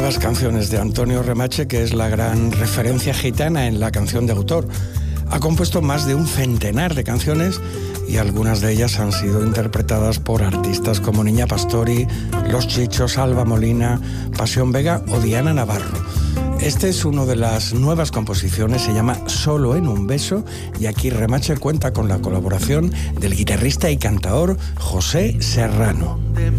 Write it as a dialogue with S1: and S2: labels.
S1: las canciones de Antonio Remache, que es la gran referencia gitana en la canción de autor. Ha compuesto más de un centenar de canciones y algunas de ellas han sido interpretadas por artistas como Niña Pastori, Los Chichos, Alba Molina, Pasión Vega o Diana Navarro. Este es uno de las nuevas composiciones, se llama Solo en un beso, y aquí Remache cuenta con la colaboración del guitarrista y cantador José Serrano.